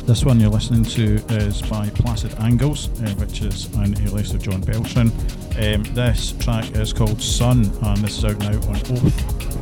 This one you're listening to is by Placid Angles, which is an alias of John Beltran. This track is called Sun, and this is out now on Oath.